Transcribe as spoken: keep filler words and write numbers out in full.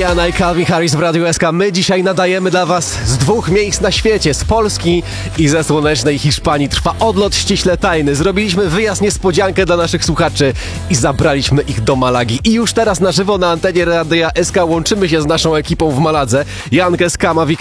Rihanna i Calvin Harris w Radiu S K. My dzisiaj nadajemy dla was z dwóch miejsc na świecie, z Polski i ze słonecznej Hiszpanii. Trwa odlot ściśle tajny. Zrobiliśmy wyjazd niespodziankę dla naszych słuchaczy i zabraliśmy ich do Malagi. I już teraz na żywo na antenie Radia S K łączymy się z naszą ekipą w Maladze. Jankę Skama,